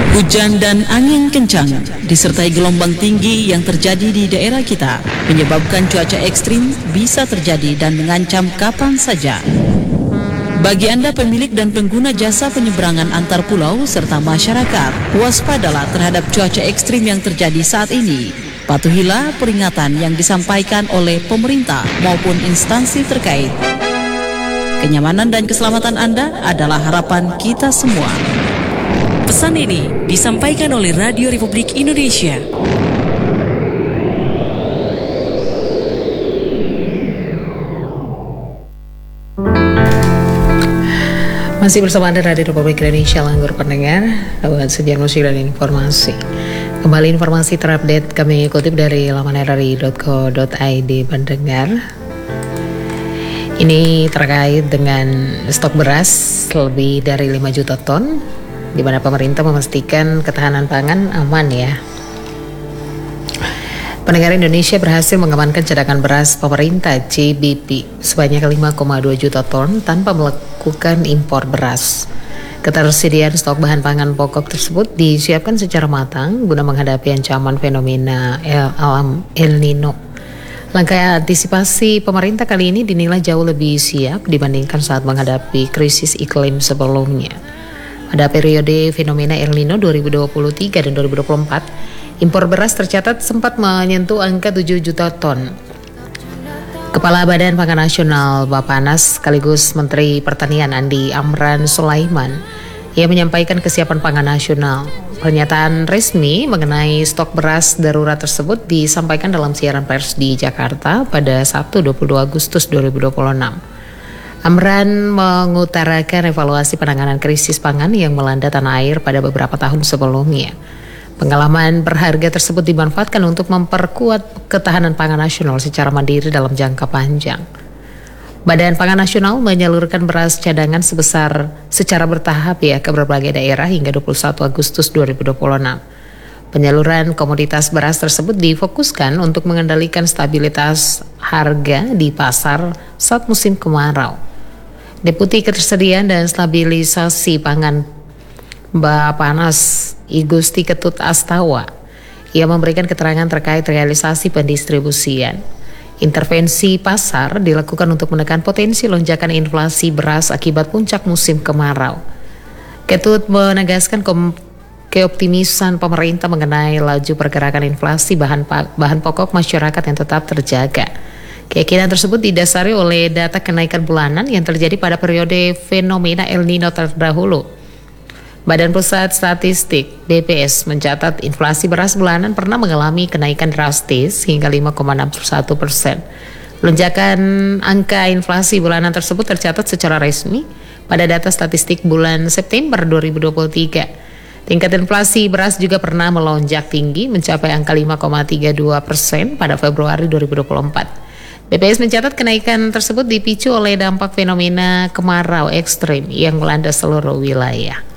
Hujan dan angin kencang disertai gelombang tinggi yang terjadi di daerah kita menyebabkan cuaca ekstrim bisa terjadi dan mengancam kapan saja. Bagi Anda pemilik dan pengguna jasa penyeberangan antar pulau serta masyarakat, waspadalah terhadap cuaca ekstrim yang terjadi saat ini. Patuhilah peringatan yang disampaikan oleh pemerintah maupun instansi terkait. Kenyamanan dan keselamatan Anda adalah harapan kita semua. Pesan ini disampaikan oleh Radio Republik Indonesia. Masih bersama Anda Radio Republik Indonesia, langgur pendengar, dapat sejian musik dan informasi. Kembali informasi terupdate kami kutip dari laman rri.co.id pendengar. Ini terkait dengan stok beras lebih dari 5 juta ton, di mana pemerintah memastikan ketahanan pangan aman ya. Pendengar, Indonesia berhasil mengamankan cadangan beras pemerintah CBP sebanyak 5,2 juta ton tanpa melakukan impor beras. Ketersediaan stok bahan pangan pokok tersebut disiapkan secara matang guna menghadapi ancaman fenomena alam El Nino. Langkah antisipasi pemerintah kali ini dinilai jauh lebih siap dibandingkan saat menghadapi krisis iklim sebelumnya. Pada periode fenomena El Nino 2023 dan 2024, impor beras tercatat sempat menyentuh angka 7 juta ton. Kepala Badan Pangan Nasional Bappenas sekaligus Menteri Pertanian Andi Amran Sulaiman ia menyampaikan kesiapan pangan nasional. Pernyataan resmi mengenai stok beras darurat tersebut disampaikan dalam siaran pers di Jakarta pada Sabtu 22 Agustus 2026. Amran mengutarakan evaluasi penanganan krisis pangan yang melanda tanah air pada beberapa tahun sebelumnya. Pengalaman berharga tersebut dimanfaatkan untuk memperkuat ketahanan pangan nasional secara mandiri dalam jangka panjang. Badan Pangan Nasional menyalurkan beras cadangan secara bertahap ya ke berbagai daerah hingga 21 Agustus 2026. Penyaluran komoditas beras tersebut difokuskan untuk mengendalikan stabilitas harga di pasar saat musim kemarau. Deputi Ketersediaan dan Stabilisasi Pangan Bappenas I Gusti Ketut Astawa, ia memberikan keterangan terkait realisasi pendistribusian. Intervensi pasar dilakukan untuk menekan potensi lonjakan inflasi beras akibat puncak musim kemarau. Ketut menegaskan keoptimisan pemerintah mengenai laju pergerakan inflasi bahan pokok masyarakat yang tetap terjaga. Keyakinan tersebut didasari oleh data kenaikan bulanan yang terjadi pada periode fenomena El Nino terdahulu. Badan Pusat Statistik BPS mencatat inflasi beras bulanan pernah mengalami kenaikan drastis hingga 5,61%. Lonjakan angka inflasi bulanan tersebut tercatat secara resmi pada data statistik bulan September 2023. Tingkat inflasi beras juga pernah melonjak tinggi mencapai angka 5,32% pada Februari 2024. BPS mencatat kenaikan tersebut dipicu oleh dampak fenomena kemarau ekstrim yang melanda seluruh wilayah.